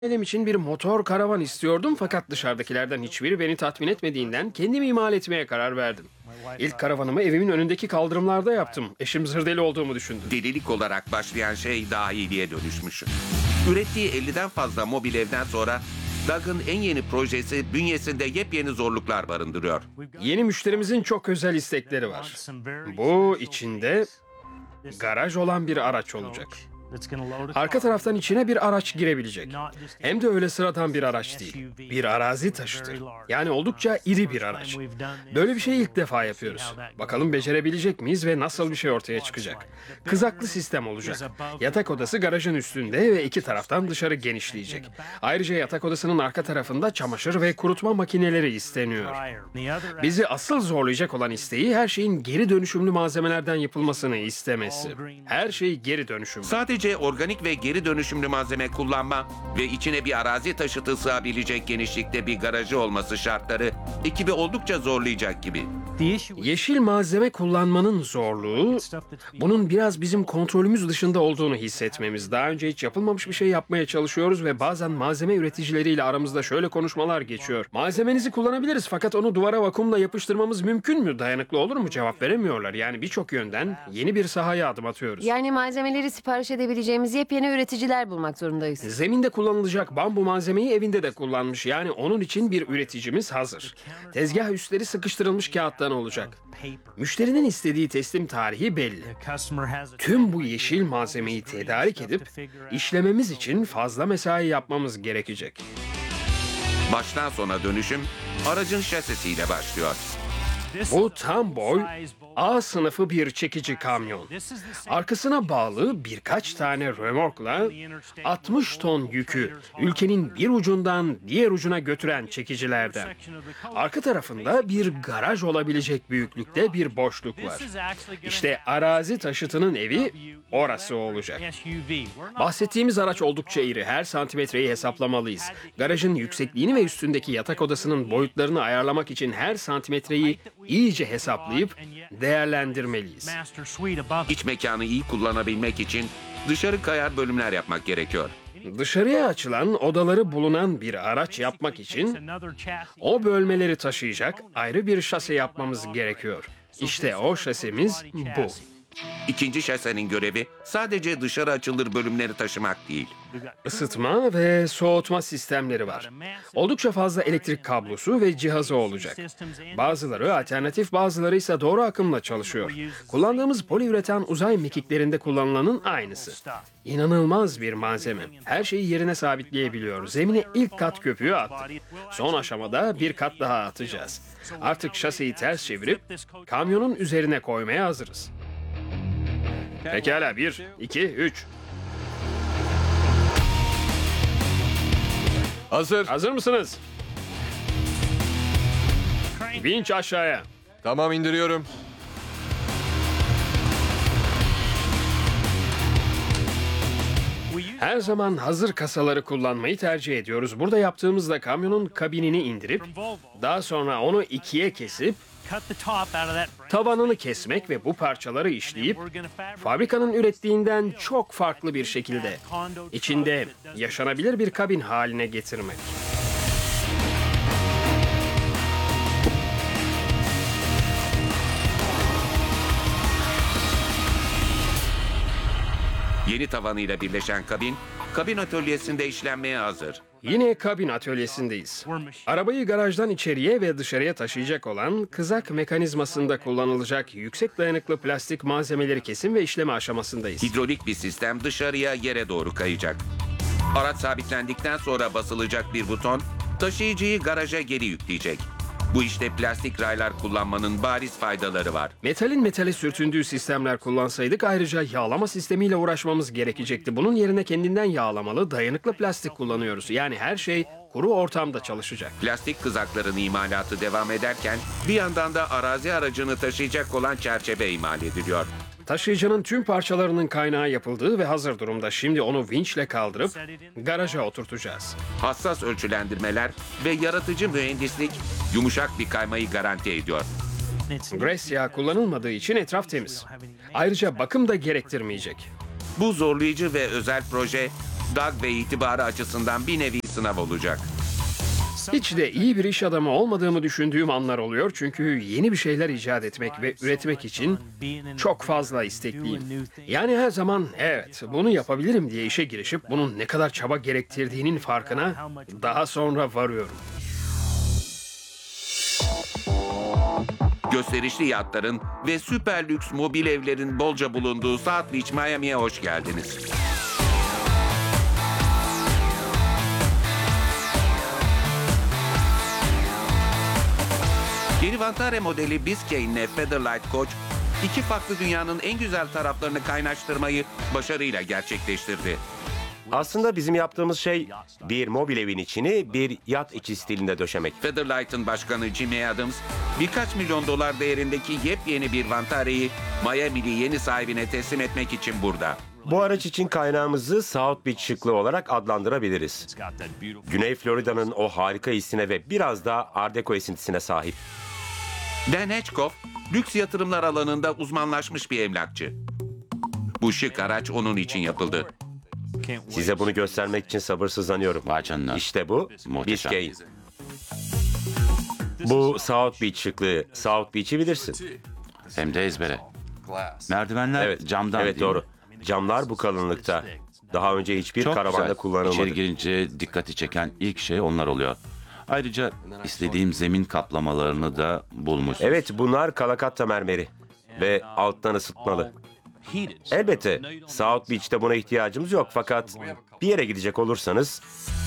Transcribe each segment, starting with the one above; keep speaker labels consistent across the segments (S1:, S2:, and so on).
S1: Benim için bir motor karavan istiyordum fakat dışarıdakilerden hiçbiri beni tatmin etmediğinden kendim imal etmeye karar verdim. İlk karavanımı evimin önündeki kaldırımlarda yaptım. Eşim zırdeli olduğumu düşündü.
S2: Delilik olarak başlayan şey dahiliye dönüşmüş. Ürettiği 50'den fazla mobil evden sonra Doug'ın en yeni projesi bünyesinde yepyeni zorluklar barındırıyor.
S1: Yeni müşterimizin çok özel istekleri var. Bu içinde garaj olan bir araç olacak. Arka taraftan içine bir araç girebilecek. Hem de öyle sıradan bir araç değil. Bir arazi taşıtı. Yani oldukça iri bir araç. Böyle bir şeyi ilk defa yapıyoruz. Bakalım becerebilecek miyiz ve nasıl bir şey ortaya çıkacak. Kızaklı sistem olacak. Yatak odası garajın üstünde ve iki taraftan dışarı genişleyecek. Ayrıca yatak odasının arka tarafında çamaşır ve kurutma makineleri isteniyor. Bizi asıl zorlayacak olan isteği her şeyin geri dönüşümlü malzemelerden yapılmasını istemesi. Her şey geri dönüşümlü.
S2: Sadece organik ve geri dönüşümlü malzeme kullanma ve içine bir arazi taşıtı sığabilecek genişlikte bir garajı olması şartları ekibi oldukça zorlayacak gibi.
S1: Yeşil malzeme kullanmanın zorluğu, bunun biraz bizim kontrolümüz dışında olduğunu hissetmemiz. Daha önce hiç yapılmamış bir şey yapmaya çalışıyoruz ve bazen malzeme üreticileriyle aramızda şöyle konuşmalar geçiyor. Malzemenizi kullanabiliriz fakat onu duvara vakumla yapıştırmamız mümkün mü? Dayanıklı olur mu? Cevap veremiyorlar. Yani birçok yönden yeni bir sahaya adım atıyoruz.
S3: Yani malzemeleri sipariş edebileceğimiz yepyeni üreticiler bulmak zorundayız.
S1: Zeminde kullanılacak bambu malzemeyi evinde de kullanmış. Yani onun için bir üreticimiz hazır. Tezgah üstleri sıkıştırılmış kağıttan olacak. Müşterinin istediği teslim tarihi belli. Tüm bu yeşil malzemeyi tedarik edip işlememiz için fazla mesai yapmamız gerekecek.
S2: Baştan sona dönüşüm aracın şasisiyle başlıyor.
S1: Bu tam boy A sınıfı bir çekici kamyon. Arkasına bağlı birkaç tane römorkla 60 ton yükü ülkenin bir ucundan diğer ucuna götüren çekicilerden. Arka tarafında bir garaj olabilecek büyüklükte bir boşluk var. İşte arazi taşıtının evi orası olacak. Bahsettiğimiz araç oldukça iri. Her santimetreyi hesaplamalıyız. Garajın yüksekliğini ve üstündeki yatak odasının boyutlarını ayarlamak için her santimetreyi iyice hesaplayıp değerlendirmeliyiz.
S2: İç mekanı iyi kullanabilmek için dışarı kayar bölümler yapmak gerekiyor.
S1: Dışarıya açılan odaları bulunan bir araç yapmak için o bölmeleri taşıyacak ayrı bir şase yapmamız gerekiyor. İşte o şasemiz bu.
S2: İkinci şasenin görevi sadece dışarı açılır bölümleri taşımak değil.
S1: Isıtma ve soğutma sistemleri var. Oldukça fazla elektrik kablosu ve cihazı olacak. Bazıları alternatif, bazıları ise doğru akımla çalışıyor. Kullandığımız poliüretan uzay mekiklerinde kullanılanın aynısı. İnanılmaz bir malzeme. Her şeyi yerine sabitleyebiliyor. Zemine ilk kat köpüğü attık. Son aşamada bir kat daha atacağız. Artık şaseyi ters çevirip kamyonun üzerine koymaya hazırız. Pekala, 1, 2, 3.
S4: Hazır.
S1: Hazır mısınız? Vinç aşağıya.
S4: Tamam, indiriyorum.
S1: Her zaman hazır kasaları kullanmayı tercih ediyoruz. Burada yaptığımızda kamyonun kabinini indirip daha sonra onu ikiye kesip tabanını kesmek ve bu parçaları işleyip fabrikanın ürettiğinden çok farklı bir şekilde içinde yaşanabilir bir kabin haline getirmek.
S2: Yeni tavanıyla birleşen kabin atölyesinde işlenmeye hazır.
S1: Yine kabin atölyesindeyiz. Arabayı garajdan içeriye ve dışarıya taşıyacak olan kızak mekanizmasında kullanılacak yüksek dayanıklı plastik malzemeleri kesim ve işleme aşamasındayız.
S2: Hidrolik bir sistem dışarıya yere doğru kayacak. Araç sabitlendikten sonra basılacak bir buton taşıyıcıyı garaja geri yükleyecek. Bu işte plastik raylar kullanmanın bariz faydaları var.
S1: Metalin metale sürtündüğü sistemler kullansaydık ayrıca yağlama sistemiyle uğraşmamız gerekecekti. Bunun yerine kendinden yağlamalı, dayanıklı plastik kullanıyoruz. Yani her şey kuru ortamda çalışacak.
S2: Plastik kızakların imalatı devam ederken bir yandan da arazi aracını taşıyacak olan çerçeve imal ediliyor.
S1: Taşıyıcının tüm parçalarının kaynağı yapıldığı ve hazır durumda. Şimdi onu vinçle kaldırıp garaja oturtacağız.
S2: Hassas ölçülendirmeler ve yaratıcı mühendislik yumuşak bir kaymayı garanti ediyor.
S1: Gres yağı kullanılmadığı için etraf temiz. Ayrıca bakım da gerektirmeyecek.
S2: Bu zorlayıcı ve özel proje Doug ve itibarı açısından bir nevi sınav olacak.
S1: Hiç de iyi bir iş adamı olmadığımı düşündüğüm anlar oluyor. Çünkü yeni bir şeyler icat etmek ve üretmek için çok fazla istekliyim. Yani her zaman evet bunu yapabilirim diye işe girişip bunun ne kadar çaba gerektirdiğinin farkına daha sonra varıyorum.
S2: Gösterişli yatların ve süper lüks mobil evlerin bolca bulunduğu South Beach, Miami'ye hoş geldiniz. Geri Vantare modeli Biscayne Featherlight Coach, iki farklı dünyanın en güzel taraflarını kaynaştırmayı başarıyla gerçekleştirdi.
S4: Aslında bizim yaptığımız şey bir mobil evin içini bir yat içi stilinde döşemek.
S2: Featherlight'ın başkanı Jimmy Adams, birkaç milyon dolar değerindeki yepyeni bir Vantare'yi Miami'li yeni sahibine teslim etmek için burada.
S4: Bu araç için kaynağımızı South Beach şıklığı olarak adlandırabiliriz. Güney Florida'nın o harika hissine ve biraz da Art Deco esintisine sahip.
S2: Dan Hedgecoff, lüks yatırımlar alanında uzmanlaşmış bir emlakçı. Bu şık araç onun için yapıldı.
S4: Size bunu göstermek için sabırsızlanıyorum.
S5: Vay canına.
S4: İşte bu
S5: Muhteşem.
S4: Biscayne. Bu South Beach şıklığı. South Beach'i bilirsin.
S5: Hem de ezbere. Merdivenler
S4: Evet,
S5: camdan
S4: evet
S5: değil mi?
S4: doğru. Camlar bu kalınlıkta. Daha önce hiçbir
S5: Çok
S4: karavanda
S5: güzel.
S4: kullanılmadı.
S5: İçeri girince dikkati çeken ilk şey onlar oluyor. Ayrıca istediğim zemin kaplamalarını da bulmuşsun.
S4: Evet, bunlar Kalakatta mermeri ve alttan ısıtmalı. Elbette South Beach'te buna ihtiyacımız yok fakat bir yere gidecek olursanız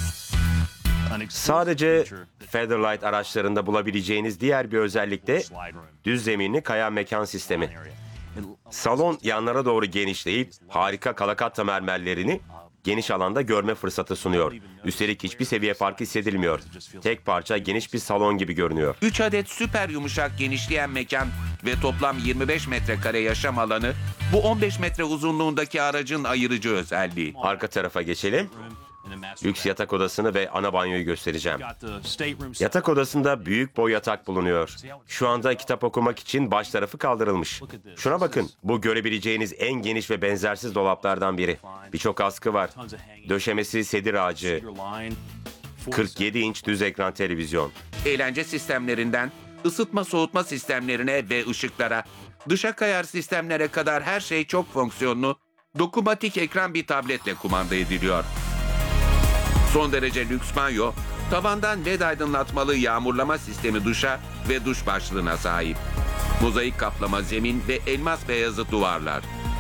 S4: sadece Featherlight araçlarında bulabileceğiniz diğer bir özellik de düz zeminli kayan mekan sistemi. Salon yanlara doğru genişleyip harika Kalakatta mermerlerini geniş alanda görme fırsatı sunuyor. Üstelik hiçbir seviye farkı hissedilmiyor. Tek parça geniş bir salon gibi görünüyor.
S2: 3 adet süper yumuşak genişleyen mekan ve toplam 25 metrekare yaşam alanı bu 15 metre uzunluğundaki aracın ayırıcı özelliği.
S4: Arka tarafa geçelim. Lüks yatak odasını ve ana banyoyu göstereceğim. Yatak odasında büyük boy yatak bulunuyor. Şu anda kitap okumak için baş tarafı kaldırılmış. Şuna bakın, bu görebileceğiniz en geniş ve benzersiz dolaplardan biri. Birçok askı var. Döşemesi sedir ağacı. 47 inç düz ekran televizyon.
S2: Eğlence sistemlerinden ısıtma soğutma sistemlerine ve ışıklara, dışa kayar sistemlere kadar her şey çok fonksiyonlu, dokunmatik ekran bir tabletle kumanda ediliyor. Son derece lüks banyo, tavandan led aydınlatmalı yağmurlama sistemi duşa ve duş başlığına sahip. Mozaik kaplama zemin ve elmas beyazı duvarlar.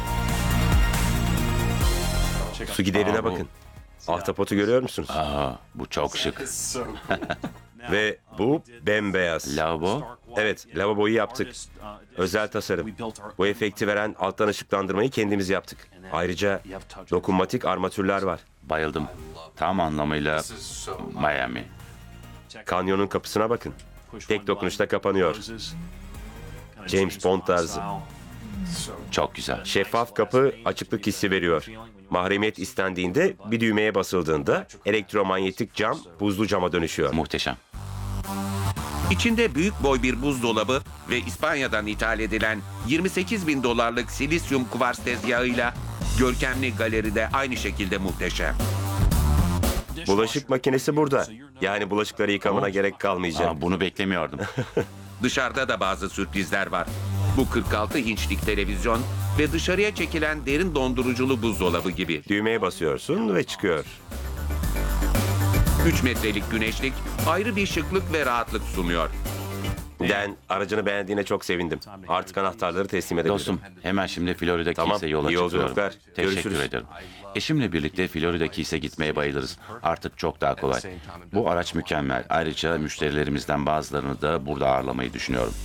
S4: Su giderine
S5: Aa, bu-
S4: bakın. Ahtapotu görüyor musunuz?
S5: Aa, bu çok şık.
S4: Ve bu bembeyaz.
S5: Lavabo.
S4: Evet, lavaboyu yaptık. Özel tasarım. Bu efekti veren alttan ışıklandırmayı kendimiz yaptık. Ayrıca dokunmatik armatürler var.
S5: Bayıldım. Tam anlamıyla Miami.
S4: Kanyonun kapısına bakın. Tek dokunuşta kapanıyor. James Bond tarzı.
S5: Çok güzel.
S4: Şeffaf kapı açıklık hissi veriyor. Mahremiyet istendiğinde bir düğmeye basıldığında elektromanyetik cam buzlu cama dönüşüyor.
S5: Muhteşem.
S2: İçinde büyük boy bir buzdolabı ve İspanya'dan ithal edilen 28 bin dolarlık silisyum kuvars tezgahıyla görkemli galeride aynı şekilde muhteşem.
S4: Bulaşık makinesi burada. Yani bulaşıkları yıkamana gerek kalmayacak.
S5: Aa, bunu beklemiyordum.
S2: Dışarıda da bazı sürprizler var. Bu 46 inçlik televizyon ve dışarıya çekilen derin donduruculu buzdolabı gibi.
S4: Düğmeye basıyorsun ve çıkıyor.
S2: 3 metrelik güneşlik ayrı bir şıklık ve rahatlık sunuyor.
S4: Dan, aracını beğendiğine çok sevindim. Artık anahtarları teslim edebilirim.
S5: Dostum, hemen şimdi Florida
S4: Tamam,
S5: Keys'e yola
S4: iyi
S5: çıkıyorum.
S4: yolculuklar.
S5: Teşekkür
S4: Görüşürüz.
S5: ederim. Eşimle birlikte Florida Keys'e gitmeye bayılırız. Artık çok daha kolay. Bu araç mükemmel. Ayrıca müşterilerimizden bazılarını da burada ağırlamayı düşünüyorum.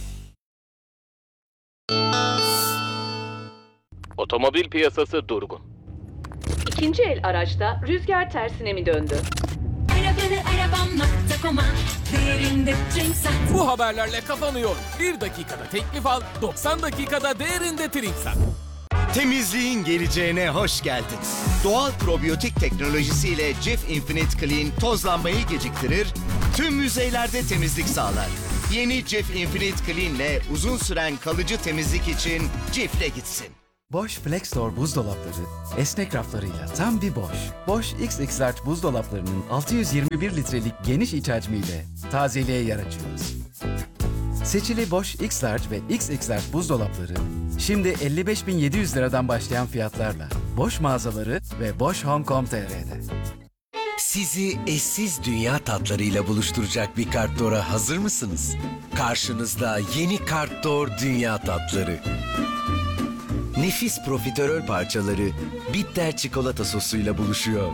S6: Otomobil piyasası durgun.
S7: İkinci el araçta rüzgar tersine mi döndü?
S8: Arabamla.com'a değerinde Trinksat.
S6: Bu haberlerle kafanı yor. 1 dakikada teklif al, 90 dakikada değerinde Trinksat.
S9: Temizliğin geleceğine hoş geldin. Doğal probiyotik teknolojisiyle Cif Infinite Clean tozlanmayı geciktirir, tüm yüzeylerde temizlik sağlar. Yeni Cif Infinite Clean ile uzun süren kalıcı temizlik için Cif'le gitsin.
S10: Bosch FlexStore buzdolapları esnek raflarıyla tam bir Bosch. Bosch XX Large buzdolaplarının 621 litrelik geniş iç hacmiyle tazeliğe yer açıyoruz. Seçili Bosch X Large ve XX Large buzdolapları şimdi 55.700 liradan başlayan fiyatlarla Bosch mağazaları ve Bosch Home.com.tr'de.
S11: Sizi eşsiz dünya tatlarıyla buluşturacak bir Kartdor'a hazır mısınız? Karşınızda yeni Kartdor Dünya Tatları. Nefis profiterol parçaları bitter çikolata sosuyla buluşuyor.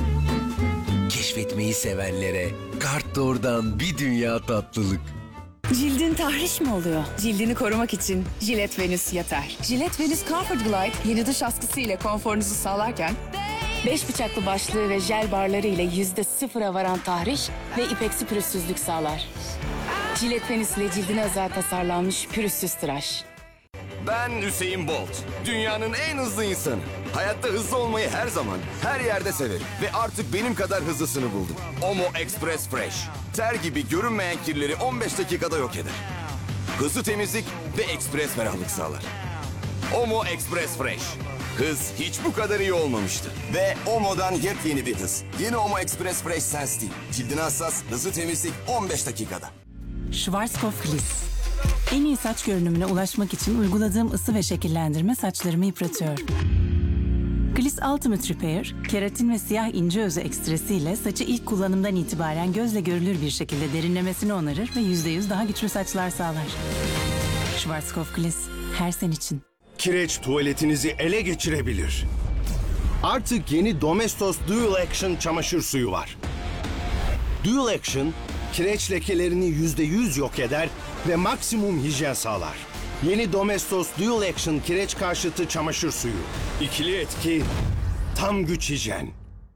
S11: Keşfetmeyi sevenlere Kartdor'dan bir dünya tatlılık.
S12: Cildin tahriş mi oluyor? Cildini korumak için Gillette Venus yeter. Gillette Venus Comfort Glide yeni dış askısı ile konforunuzu sağlarken 5 bıçaklı başlığı ve jel barları ile %0'a varan tahriş ve ipeksi pürüzsüzlük sağlar. Gillette Venus ile cildine özel tasarlanmış pürüzsüz tıraş.
S13: Ben Hüseyin Bolt. Dünyanın en hızlı insanı. Hayatta hızlı olmayı her zaman, her yerde severim. Ve artık benim kadar hızlısını buldum. Omo Express Fresh. Ter gibi görünmeyen kirleri 15 dakikada yok eder. Hızlı temizlik ve ekspres ferahlık sağlar. Omo Express Fresh. Hız hiç bu kadar iyi olmamıştı. Ve Omo'dan yepyeni bir hız. Yeni Omo Express Fresh Sensitive. Cildine hassas, hızlı temizlik 15 dakikada.
S14: Schwarzkopf Gliss. En iyi saç görünümüne ulaşmak için uyguladığım ısı ve şekillendirme saçlarımı yıpratıyor. Gliss Ultimate Repair, keratin ve siyah ince özü ekstresiyle saçı ilk kullanımdan itibaren gözle görülür bir şekilde derinlemesine onarır ve %100 daha güçlü saçlar sağlar. Schwarzkopf Gliss, her sen için.
S15: Kireç tuvaletinizi ele geçirebilir. Artık yeni Domestos Dual Action çamaşır suyu var. Dual Action, kireç lekelerini %100 yok eder ve maksimum hijyen sağlar. Yeni Domestos Dual Action kireç karşıtı çamaşır suyu. İkili etki, tam güç hijyen.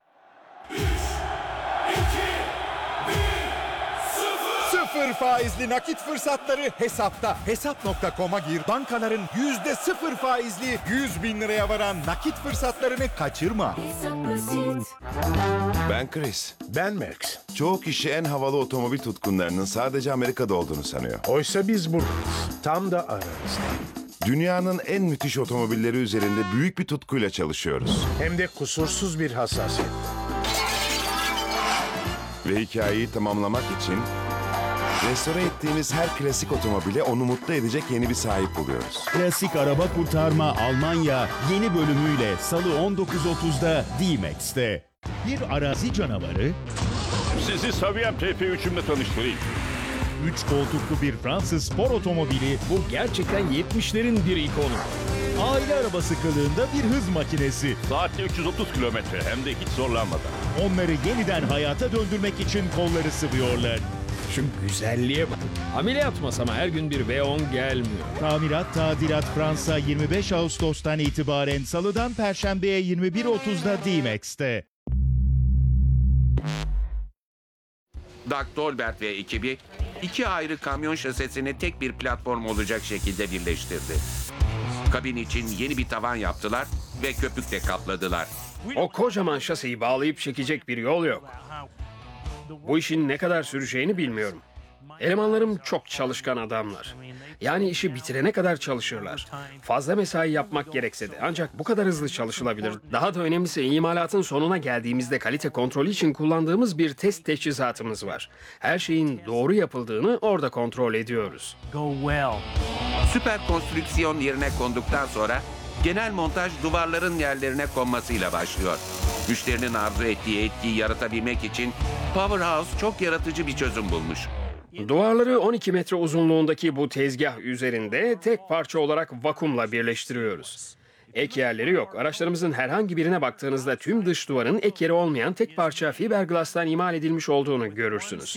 S16: 0 faizli nakit fırsatları hesapta. Hesap.com'a gir. Bankaların %0 faizli 100 bin liraya varan nakit fırsatlarını kaçırma.
S17: Ben Chris.
S16: Ben Max.
S17: Çoğu kişi en havalı otomobil tutkunlarının sadece Amerika'da olduğunu sanıyor.
S16: Oysa biz buradayız. Tam da aramızda.
S17: Dünyanın en müthiş otomobilleri üzerinde büyük bir tutkuyla çalışıyoruz.
S16: Hem de kusursuz bir hassasiyet.
S17: Ve hikayeyi tamamlamak için restore ettiğimiz her klasik otomobile onu mutlu edecek yeni bir sahip buluyoruz.
S18: Klasik Araba Kurtarma Almanya yeni bölümüyle Salı 19.30'da D-Max'te. Bir arazi canavarı...
S19: Sizi Saviyem TP3'ümle tanıştırayım.
S18: 3 koltuklu bir Fransız spor otomobili...
S1: Bu gerçekten 70'lerin bir ikonu.
S18: Aile arabası kılığında bir hız makinesi.
S19: Saatte 330 kilometre hem de hiç zorlanmadan.
S18: Onları yeniden hayata döndürmek için kolları sıvıyorlar.
S1: Şu güzelliğe bak. Ameliyat masama her gün bir V10 gelmiyor.
S18: Tamirat Tadilat Fransa 25 Ağustos'tan itibaren Salı'dan Perşembe'ye 21.30'da D-Max'te.
S2: Doug Tolbert ve ekibi iki ayrı kamyon şasisini tek bir platform olacak şekilde birleştirdi. Kabin için yeni bir tavan yaptılar ve köpükle kapladılar.
S1: O kocaman şasiyi bağlayıp çekecek bir yol yok. Bu işin ne kadar süreceğini bilmiyorum. Elemanlarım çok çalışkan adamlar. Yani işi bitirene kadar çalışırlar. Fazla mesai yapmak gerekse de ancak bu kadar hızlı çalışılabilir. Daha da önemlisi imalatın sonuna geldiğimizde kalite kontrolü için kullandığımız bir test teçhizatımız var. Her şeyin doğru yapıldığını orada kontrol ediyoruz.
S2: Süper konstrüksiyon yerine konduktan sonra genel montaj duvarların yerlerine konmasıyla başlıyor. Müşterinin arzu ettiği etkiyi yaratabilmek için Powerhouse çok yaratıcı bir çözüm bulmuş.
S1: Duvarları 12 metre uzunluğundaki bu tezgah üzerinde tek parça olarak vakumla birleştiriyoruz. Ek yerleri yok. Araçlarımızın herhangi birine baktığınızda tüm dış duvarın ek yeri olmayan tek parça fiberglass'tan imal edilmiş olduğunu görürsünüz.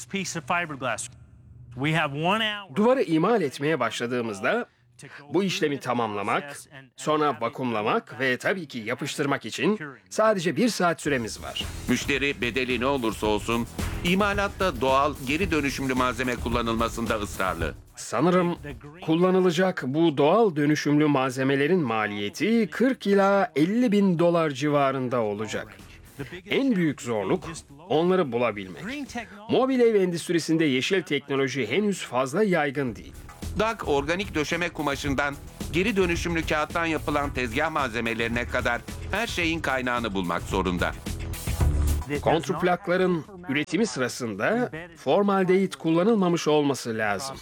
S1: Duvarı imal etmeye başladığımızda bu işlemi tamamlamak, sonra vakumlamak ve tabii ki yapıştırmak için sadece 1 saat süremiz var.
S2: Müşteri bedeli ne olursa olsun imalatta doğal geri dönüşümlü malzeme kullanılmasında ısrarlı.
S1: Sanırım kullanılacak bu doğal dönüşümlü malzemelerin maliyeti 40 ila 50 bin dolar civarında olacak. En büyük zorluk onları bulabilmek. Mobil ev endüstrisinde yeşil teknoloji henüz fazla yaygın değil.
S2: Doug organik döşeme kumaşından geri dönüşümlü kağıttan yapılan tezgah malzemelerine kadar her şeyin kaynağını bulmak zorunda.
S1: Kontrplakların üretimi sırasında formaldehit kullanılmamış olması lazım.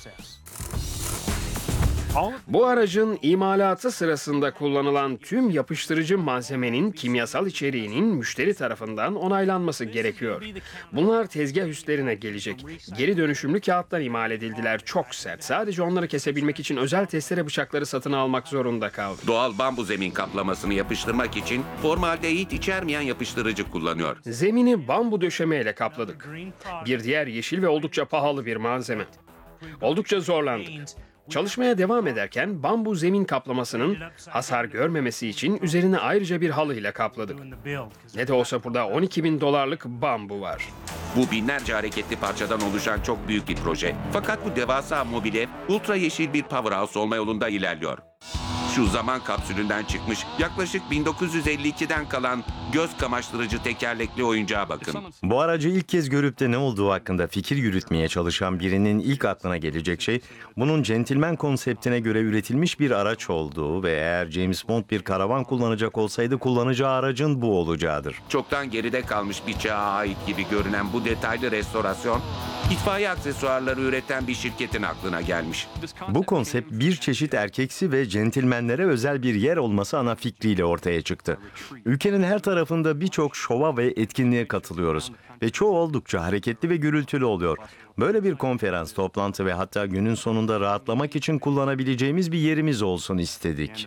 S1: Bu aracın imalatı sırasında kullanılan tüm yapıştırıcı malzemenin kimyasal içeriğinin müşteri tarafından onaylanması gerekiyor. Bunlar tezgah üstlerine gelecek. Geri dönüşümlü kağıttan imal edildiler. Çok sert. Sadece onları kesebilmek için özel testere bıçakları satın almak zorunda kaldık.
S2: Doğal bambu zemin kaplamasını yapıştırmak için formaldehit içermeyen yapıştırıcı kullanıyor.
S1: Zemini bambu döşemeyle kapladık. Bir diğer yeşil ve oldukça pahalı bir malzeme. Oldukça zorlandık. Çalışmaya devam ederken bambu zemin kaplamasının hasar görmemesi için üzerine ayrıca bir halıyla kapladık. Ne de olsa burada $12.000 bambu var.
S2: Bu binlerce hareketli parçadan oluşan çok büyük bir proje. Fakat bu devasa mobilya ultra yeşil bir powerhouse olma yolunda ilerliyor. Şu zaman kapsülünden çıkmış yaklaşık 1952'den kalan göz kamaştırıcı tekerlekli oyuncağa bakın.
S20: Bu aracı ilk kez görüp de ne olduğu hakkında fikir yürütmeye çalışan birinin ilk aklına gelecek şey bunun centilmen konseptine göre üretilmiş bir araç olduğu ve eğer James Bond bir karavan kullanacak olsaydı kullanacağı aracın bu olacağıdır.
S2: Çoktan geride kalmış bir çağa ait gibi görünen bu detaylı restorasyon itfaiye aksesuarları üreten bir şirketin aklına gelmiş.
S20: Bu konsept bir çeşit erkeksi ve centilmenlere özel bir yer olması ana fikriyle ortaya çıktı. Ülkenin her tarafında birçok şova ve etkinliğe katılıyoruz ve çoğu oldukça hareketli ve gürültülü oluyor. Böyle bir konferans, toplantı ve hatta günün sonunda rahatlamak için kullanabileceğimiz bir yerimiz olsun istedik.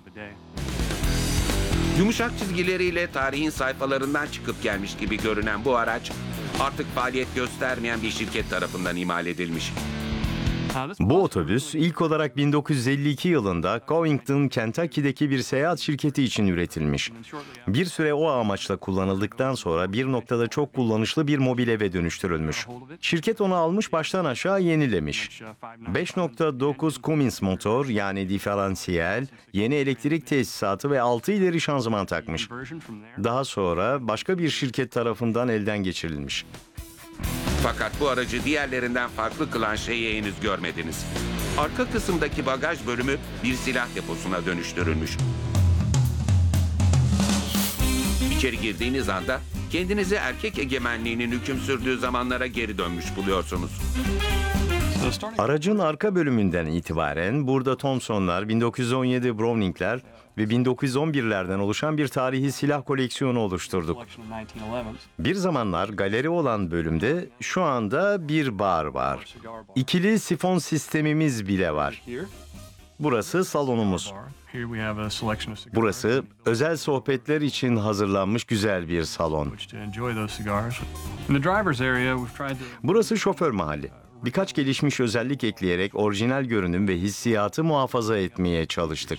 S2: Yumuşak çizgileriyle tarihin sayfalarından çıkıp gelmiş gibi görünen bu araç artık faaliyet göstermeyen bir şirket tarafından imal edilmiş.
S20: Bu otobüs ilk olarak 1952 yılında Covington, Kentucky'deki bir seyahat şirketi için üretilmiş. Bir süre o amaçla kullanıldıktan sonra bir noktada çok kullanışlı bir mobil eve dönüştürülmüş. Şirket onu almış baştan aşağı yenilemiş. 5.9 Cummins motor yani diferansiyel, yeni elektrik tesisatı ve 6 ileri şanzıman takmış. Daha sonra başka bir şirket tarafından elden geçirilmiş.
S2: Fakat bu aracı diğerlerinden farklı kılan şeyi henüz görmediniz. Arka kısımdaki bagaj bölümü bir silah deposuna dönüştürülmüş. İçeri girdiğiniz anda kendinizi erkek egemenliğinin hüküm sürdüğü zamanlara geri dönmüş buluyorsunuz.
S20: Aracın arka bölümünden itibaren burada Thompson'lar, 1917 Browning'ler ve 1911'lerden oluşan bir tarihi silah koleksiyonu oluşturduk. Bir zamanlar galeri olan bölümde şu anda bir bar var. İkili sifon sistemimiz bile var. Burası salonumuz. Burası özel sohbetler için hazırlanmış güzel bir salon. Burası şoför mahalli. Birkaç gelişmiş özellik ekleyerek orijinal görünüm ve hissiyatı muhafaza etmeye çalıştık.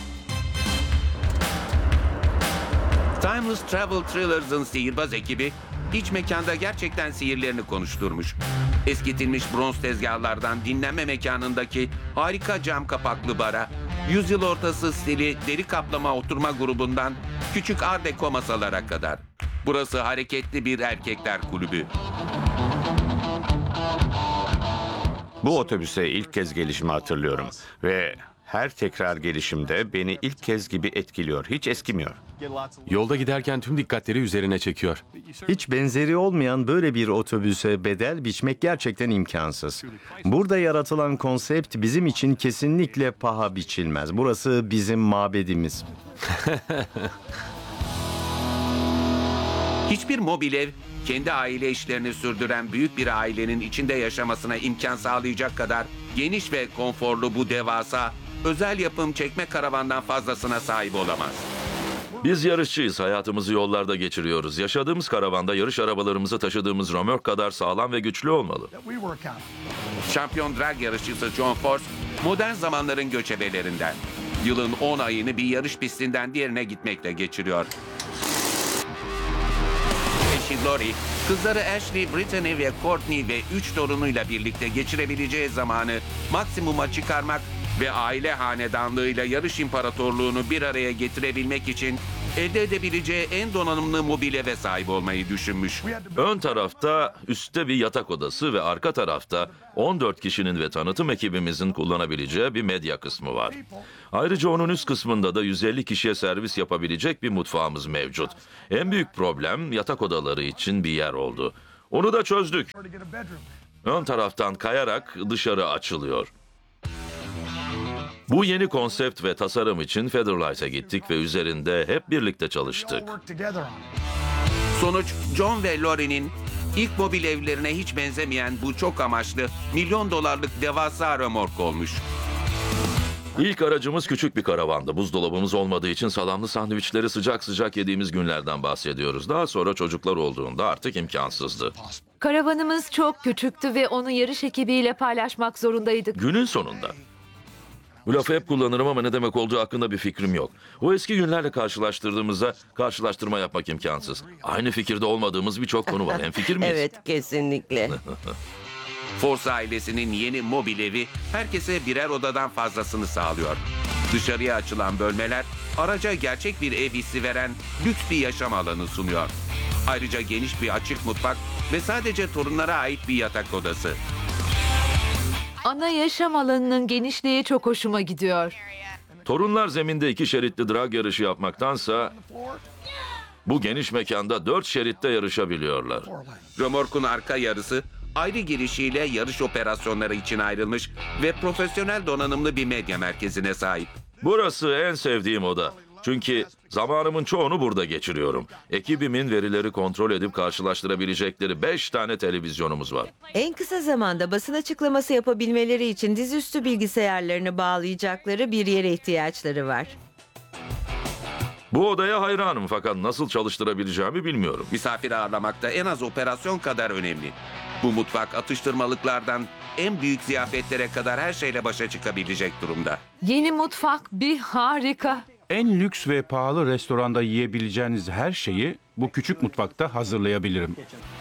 S2: Timeless Travel Thrillers'ın sihirbaz ekibi iç mekanda gerçekten sihirlerini konuşturmuş. Eskitilmiş bronz tezgahlardan dinlenme mekanındaki harika cam kapaklı bara, yüzyıl ortası stili deri kaplama oturma grubundan küçük art deco masalara kadar. Burası hareketli bir erkekler kulübü.
S19: Bu otobüse ilk kez gelişimi hatırlıyorum ve her tekrar gelişimde beni ilk kez gibi etkiliyor, hiç eskimiyor.
S21: Yolda giderken tüm dikkatleri üzerine çekiyor.
S20: Hiç benzeri olmayan böyle bir otobüse bedel biçmek gerçekten imkansız. Burada yaratılan konsept bizim için kesinlikle paha biçilmez. Burası bizim mabedimiz.
S2: Hiçbir mobil ev kendi aile işlerini sürdüren büyük bir ailenin içinde yaşamasına imkan sağlayacak kadar geniş ve konforlu bu devasa özel yapım çekme karavandan fazlasına sahip olamaz.
S22: Biz yarışçıyız. Hayatımızı yollarda geçiriyoruz. Yaşadığımız karavanda yarış arabalarımızı taşıdığımız römork kadar sağlam ve güçlü olmalı.
S2: Şampiyon drag yarışçısı John Force, modern zamanların göçebelerinden. Yılın 10 ayını bir yarış pistinden diğerine gitmekle geçiriyor. Eşi Lori, kızları Ashley, Brittany ve Courtney ve 3 torunuyla birlikte geçirebileceği zamanı maksimuma çıkarmak ve aile hanedanlığıyla yarış imparatorluğunu bir araya getirebilmek için elde edebileceği en donanımlı mobil eve sahip olmayı düşünmüş.
S22: Ön tarafta üstte bir yatak odası ve arka tarafta 14 kişinin ve tanıtım ekibimizin kullanabileceği bir medya kısmı var. Ayrıca onun üst kısmında da 150 kişiye servis yapabilecek bir mutfağımız mevcut. En büyük problem yatak odaları için bir yer oldu. Onu da çözdük. Ön taraftan kayarak dışarı açılıyor. Bu yeni konsept ve tasarım için Featherlight'a gittik ve üzerinde hep birlikte çalıştık.
S2: Sonuç, John ve Lori'nin ilk mobil evlerine hiç benzemeyen bu çok amaçlı milyon dolarlık devasa römork olmuş.
S22: İlk aracımız küçük bir karavandı. Buzdolabımız olmadığı için salamlı sandviçleri sıcak sıcak yediğimiz günlerden bahsediyoruz. Daha sonra çocuklar olduğunda artık imkansızdı.
S3: Karavanımız çok küçüktü ve onu yarış ekibiyle paylaşmak zorundaydık.
S22: Günün sonunda. Bu lafı hep kullanırım ama ne demek olduğu hakkında bir fikrim yok. O eski günlerle karşılaştırdığımızda karşılaştırma yapmak imkansız. Aynı fikirde olmadığımız birçok konu var. Hemfikir miyiz?
S4: Evet, kesinlikle.
S2: Force ailesinin yeni mobil evi herkese birer odadan fazlasını sağlıyor. Dışarıya açılan bölmeler araca gerçek bir ev hissi veren lüks bir yaşam alanı sunuyor. Ayrıca geniş bir açık mutfak ve sadece torunlara ait bir yatak odası.
S3: Ana yaşam alanının genişliği çok hoşuma gidiyor.
S22: Torunlar zeminde 2 şeritli drag yarışı yapmaktansa bu geniş mekanda 4 şeritte yarışabiliyorlar.
S2: Römorkun arka yarısı ayrı girişiyle yarış operasyonları için ayrılmış ve profesyonel donanımlı bir medya merkezine sahip.
S22: Burası en sevdiğim oda. Çünkü zamanımın çoğunu burada geçiriyorum. Ekibimin verileri kontrol edip karşılaştırabilecekleri 5 tane televizyonumuz var.
S4: En kısa zamanda basın açıklaması yapabilmeleri için dizüstü bilgisayarlarını bağlayacakları bir yere ihtiyaçları var.
S22: Bu odaya hayranım fakat nasıl çalıştırabileceğimi bilmiyorum.
S2: Misafir ağırlamakta en az operasyon kadar önemli. Bu mutfak atıştırmalıklardan en büyük ziyafetlere kadar her şeyle başa çıkabilecek durumda.
S3: Yeni mutfak bir harika.
S23: En lüks ve pahalı restoranda yiyebileceğiniz her şeyi bu küçük mutfakta hazırlayabilirim.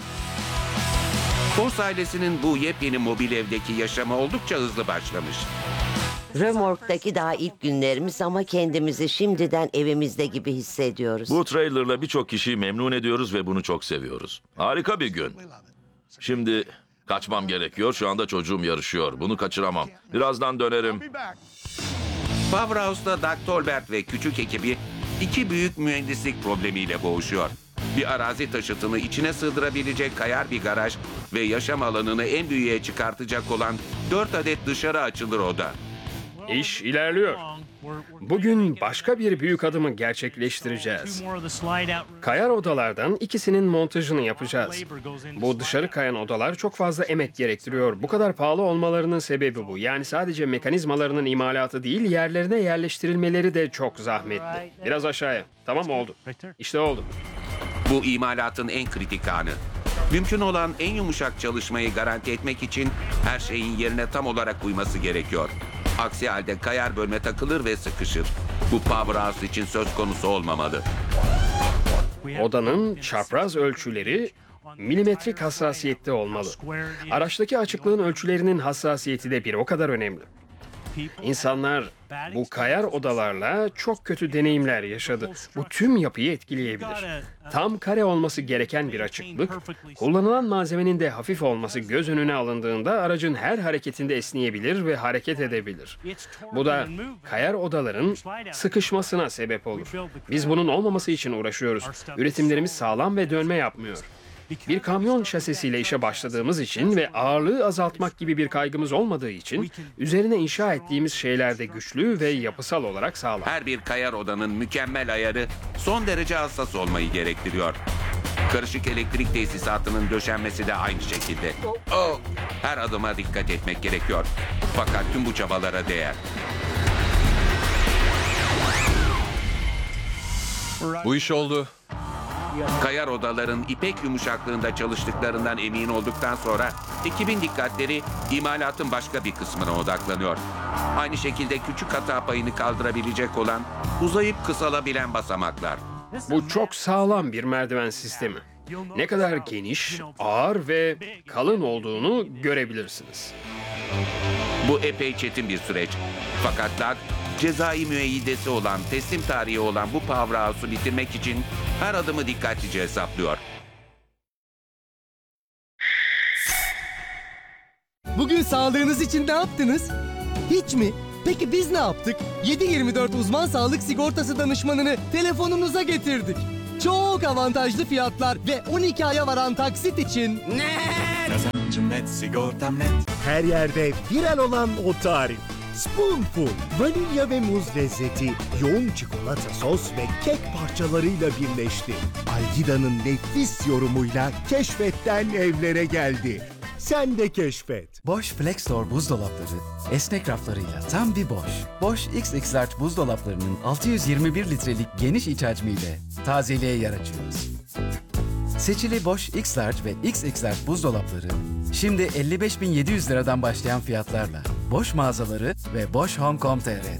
S2: Force ailesinin bu yepyeni mobil evdeki yaşamı oldukça hızlı başlamış.
S4: Römork'taki daha ilk günlerimiz ama kendimizi şimdiden evimizde gibi hissediyoruz.
S22: Bu trailerla birçok kişiyi memnun ediyoruz ve bunu çok seviyoruz. Harika bir gün. Şimdi kaçmam gerekiyor. Şu anda çocuğum yarışıyor. Bunu kaçıramam. Birazdan dönerim.
S2: Powerhouse'da Doug Tolbert ve küçük ekibi 2 büyük mühendislik problemiyle boğuşuyor. Bir arazi taşıtını içine sığdırabilecek kayar bir garaj ve yaşam alanını en büyüğe çıkartacak olan 4 adet dışarı açılır oda.
S1: İş ilerliyor. Bugün başka bir büyük adımı gerçekleştireceğiz. Kayar odalardan ikisinin montajını yapacağız. Bu dışarı kayan odalar çok fazla emek gerektiriyor. Bu kadar pahalı olmalarının sebebi bu. Yani sadece mekanizmalarının imalatı değil, yerlerine yerleştirilmeleri de çok zahmetli. Biraz aşağıya. Tamam, oldu. İşte oldu.
S2: Bu imalatın en kritik anı. Mümkün olan en yumuşak çalışmayı garanti etmek için her şeyin yerine tam olarak uyması gerekiyor. Aksi halde kayar bölme takılır ve sıkışır. Bu Powerhouse için söz konusu olmamalı.
S1: Odanın çapraz ölçüleri milimetrik hassasiyette olmalı. Araçtaki açıklığın ölçülerinin hassasiyeti de bir o kadar önemli. İnsanlar bu kayar odalarla çok kötü deneyimler yaşadı. Bu tüm yapıyı etkileyebilir. Tam kare olması gereken bir açıklık, kullanılan malzemenin de hafif olması göz önüne alındığında aracın her hareketinde esneyebilir ve hareket edebilir. Bu da kayar odaların sıkışmasına sebep olur. Biz bunun olmaması için uğraşıyoruz. Üretimlerimiz sağlam ve dönme yapmıyor. Bir kamyon şasisiyle işe başladığımız için ve ağırlığı azaltmak gibi bir kaygımız olmadığı için üzerine inşa ettiğimiz şeyler de güçlü ve yapısal olarak sağlam.
S2: Her bir kayar odanın mükemmel ayarı son derece hassas olmayı gerektiriyor. Karışık elektrik tesisatının döşenmesi de aynı şekilde. Her adıma dikkat etmek gerekiyor. Fakat tüm bu çabalara değer.
S24: Bu iş oldu.
S2: Kayar odaların ipek yumuşaklığında çalıştıklarından emin olduktan sonra ekibin dikkatleri imalatın başka bir kısmına odaklanıyor. Aynı şekilde küçük hata payını kaldırabilecek olan uzayıp kısalabilen basamaklar.
S1: Bu çok sağlam bir merdiven sistemi. Ne kadar geniş, ağır ve kalın olduğunu görebilirsiniz.
S2: Bu epey çetin bir süreç. Fakat Doug Cezai müeyyidesi olan, teslim tarihi olan bu powerhouse'u bitirmek için her adımı dikkatlice hesaplıyor.
S5: Bugün sağlığınız için ne yaptınız? Hiç mi? Peki biz ne yaptık? 7/24 uzman sağlık sigortası danışmanını telefonunuza getirdik. Çok avantajlı fiyatlar ve 12 aya varan taksit için...
S6: Kazancım net, sigortam net. Her yerde viral olan o tarif. Spoonful, vanilya ve muz lezzeti, yoğun çikolata sos ve kek parçalarıyla birleşti. Algida'nın nefis yorumuyla keşfetten evlere geldi. Sen de keşfet.
S10: Bosch FlexStore buzdolapları esnek raflarıyla tam bir Bosch. Bosch XX Large buzdolaplarının 621 litrelik geniş iç hacmiyle tazeliğe yer açıyoruz. Seçili Bosch X Large ve XX Large buzdolapları şimdi 55.700 liradan başlayan fiyatlarla Bosch mağazaları ve Bosch Home.com.tr'de.